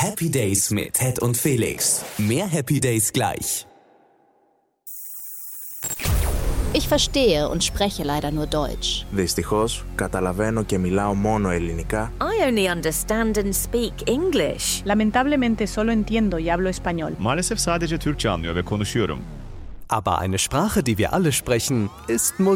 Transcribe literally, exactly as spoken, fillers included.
Happy Days mit Ted und Felix. Mehr Happy Days gleich. Ich verstehe und spreche leider nur Deutsch. Δυστυχώς, καταλαβαίνω και μιλάω μόνο ελληνικά. I only understand and speak English. Lamentablemente solo entiendo y hablo español. Maalesef sadece Türkçe anlıyor ve konuşuyorum. Aber eine Sprache, die wir alle sprechen, ist Musik.